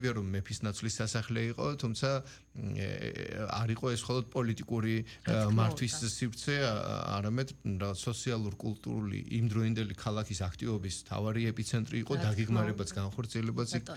რომ მეფის ნაცვლის სასახლე იყო, თუმცა არ იყო ეს მხოლოდ პოლიტიკური მართვის სივრცე, არამედ სოციალურ-კულტურული იმდროინდელი ქალაქის აქტივობის თავარი ეპიცენტრი იყო, დაგეგმარებაც განხორციელებაც იქ